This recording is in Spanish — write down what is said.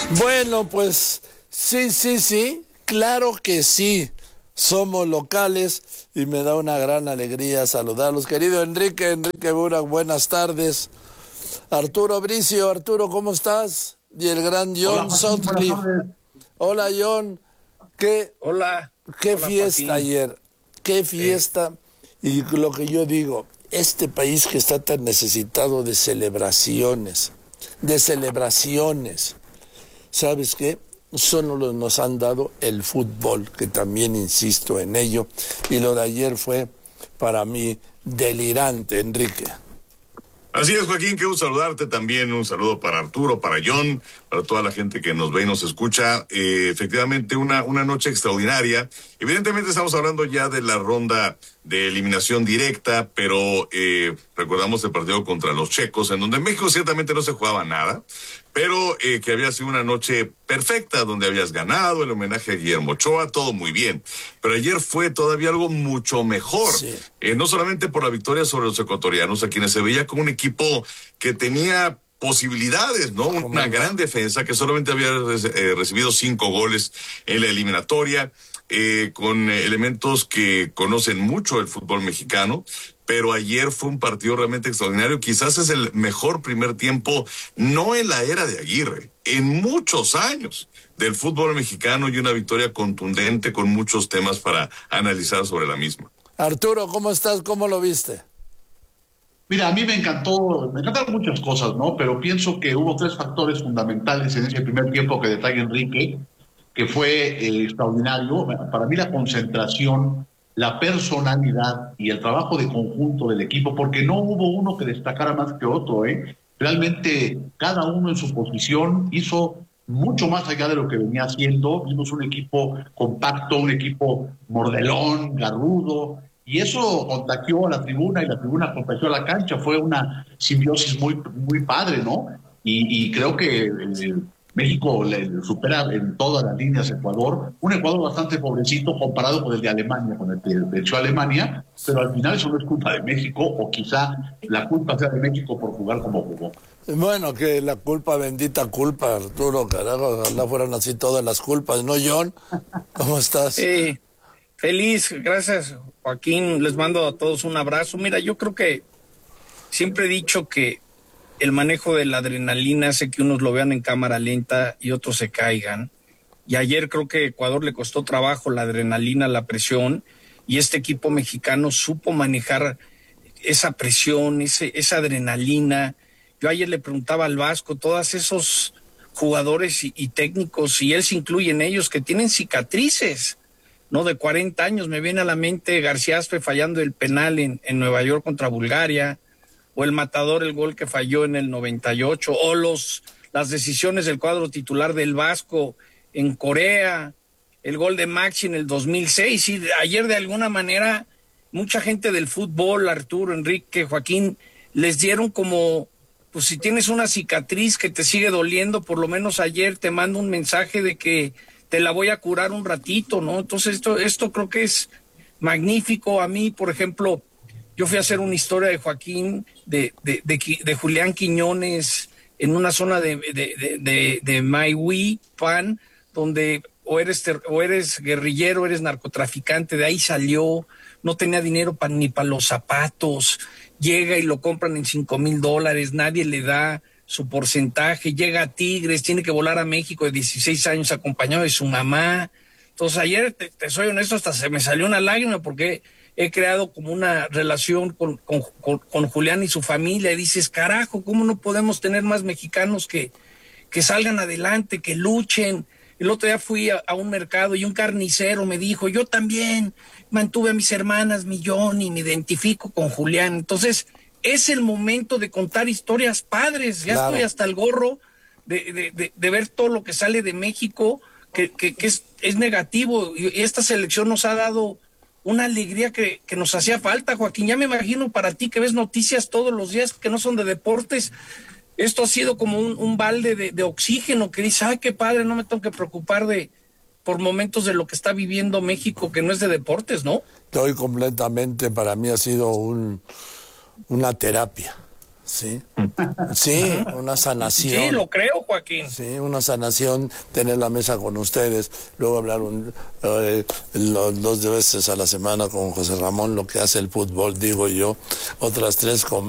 Bueno, pues sí, claro que sí. Somos locales y me da una gran alegría saludarlos. Querido Enrique Burak, buenas tardes. Arturo Bricio, Arturo, ¿cómo estás? Y el gran Hola John Joaquín, buenas Sutcliffe. tardes. Hola John, qué, Hola, qué hola fiesta Joaquín. ayer, qué Eh, fiesta. Y lo que yo digo, este país que está tan necesitado de celebraciones. ¿Sabes qué? Solo nos han dado el fútbol, que también insisto en ello, y lo de ayer fue para mí delirante, Enrique. Así es, Joaquín, qué gusto saludarte también. Un saludo para Arturo, para John, para toda la gente que nos ve y nos escucha. Efectivamente, una noche extraordinaria. Evidentemente estamos hablando ya de la ronda de eliminación directa, pero recordamos el partido contra los checos, en donde México ciertamente no se jugaba nada, pero que había sido una noche perfecta, donde habías ganado, el homenaje a Guillermo Ochoa, todo muy bien. Pero ayer fue todavía algo mucho mejor. Sí. No solamente por la victoria sobre los ecuatorianos, a quienes se veía como un equipo que tenía posibilidades, ¿no? Una gran defensa que solamente había recibido 5 goles en la eliminatoria, con elementos que conocen mucho el fútbol mexicano, pero ayer fue un partido realmente extraordinario. Quizás es el mejor primer tiempo, no en la era de Aguirre, en muchos años del fútbol mexicano, y una victoria contundente con muchos temas para analizar sobre la misma. Arturo, ¿cómo estás? ¿Cómo lo viste? Mira, a mí me encantaron muchas cosas, ¿no? Pero pienso que hubo tres factores fundamentales en ese primer tiempo que detalla Enrique, que fue extraordinario. Para mí la concentración, la personalidad y el trabajo de conjunto del equipo, porque no hubo uno que destacara más que otro, ¿eh? Realmente cada uno en su posición hizo mucho más allá de lo que venía haciendo. Vimos un equipo compacto, un equipo mordelón, garrudo, y eso contagió a la tribuna y la tribuna contagió a la cancha. Fue una simbiosis muy padre, ¿no? Y creo que México le supera en todas las líneas a Ecuador. Un Ecuador bastante pobrecito comparado con el de Alemania, con el que venció a Alemania, pero al final eso no es culpa de México, o quizá la culpa sea de México por jugar como jugó. Bueno, que la culpa, bendita culpa, Arturo, carajo, ojalá fueran así todas las culpas, ¿no, John? ¿Cómo estás? Feliz, gracias Joaquín, les mando a todos un abrazo. Mira, yo creo que siempre he dicho que el manejo de la adrenalina hace que unos lo vean en cámara lenta y otros se caigan. Y ayer creo que a Ecuador le costó trabajo la adrenalina, la presión, y este equipo mexicano supo manejar esa presión, esa adrenalina. Yo ayer le preguntaba al Vasco, todos esos jugadores y técnicos, y él se incluye en ellos, que tienen cicatrices, ¿no? De 40 años, me viene a la mente Garciaspe fallando el penal en Nueva York contra Bulgaria, o el Matador, el gol que falló en el 98, o las decisiones del cuadro titular del Vasco en Corea, el gol de Maxi en el 2006, y ayer de alguna manera mucha gente del fútbol, Arturo, Enrique, Joaquín, les dieron como, pues si tienes una cicatriz que te sigue doliendo, por lo menos ayer te mando un mensaje de que te la voy a curar un ratito, ¿no? Entonces esto creo que es magnífico. A mí, por ejemplo, yo fui a hacer una historia de Joaquín, de Julián Quiñones, en una zona de Maihue, Pan, donde o eres guerrillero, eres narcotraficante, de ahí salió, no tenía dinero ni para los zapatos, llega y lo compran en $5,000, nadie le da su porcentaje, llega a Tigres, tiene que volar a México de 16 años acompañado de su mamá. Entonces ayer, te soy honesto, hasta se me salió una lágrima porque he creado como una relación con Julián y su familia, y dices, carajo, ¿cómo no podemos tener más mexicanos que salgan adelante, que luchen? El otro día fui a un mercado y un carnicero me dijo, yo también mantuve a mis hermanas, mi Johnny, me identifico con Julián. Entonces, es el momento de contar historias padres. Ya Claro. estoy hasta el gorro de ver todo lo que sale de México, que es negativo. Y esta selección nos ha dado una alegría que nos hacía falta, Joaquín. Ya me imagino para ti que ves noticias todos los días que no son de deportes. Esto ha sido como un balde de oxígeno, que dice, ay, qué padre, no me tengo que preocupar por momentos de lo que está viviendo México, que no es de deportes, ¿no? Estoy completamente, para mí ha sido una terapia, Sí, sí, una sanación. Sí, lo creo, Joaquín. Sí, una sanación, tener la mesa con ustedes, luego hablar dos veces a la semana con José Ramón, lo que hace el fútbol, digo yo, otras 3 con